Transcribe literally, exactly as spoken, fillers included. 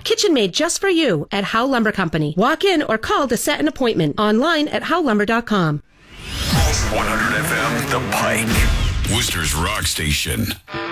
Kitchen made just for you at Howe Lumber Company. Walk in or call to set an appointment. Online at howe lumber dot com. one hundred F M, The Pike. Worcester's Rock Station.